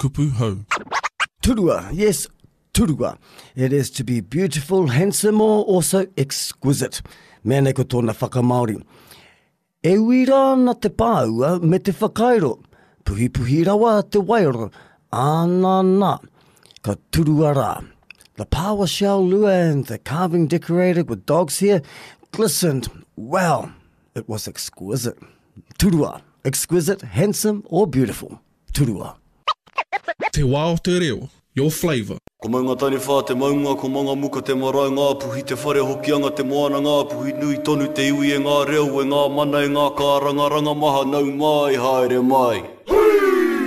kupu hau. Turua, yes, turua. It is to be beautiful, handsome, or also exquisite. Mea nei ko tōna whakamaori. E uira na te pāua me te whakairo. Puhi puhi rawa te wairo. Anana. Ka turua rā. The power shell lua and the carving decorated with dogs here glistened. Wow, it was exquisite. Turua. Exquisite, handsome, or beautiful. Turua. Te wao te reo, your flavour. Ko maunga tani whā te maunga, ko manga muka te marae ngā puhi, te whare hokianga te moana ngā puhi, nui tonu te iwi e ngā reo, e ngā mana e ngā kārangaranga maha nau mai, haere mai.